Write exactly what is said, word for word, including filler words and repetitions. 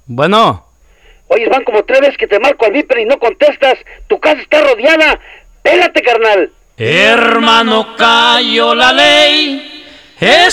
Bueno. Oye, van como tres veces que te marco al Viper y no contestas. Tu casa está rodeada. Pélate, carnal. Hermano, cayó la ley. Es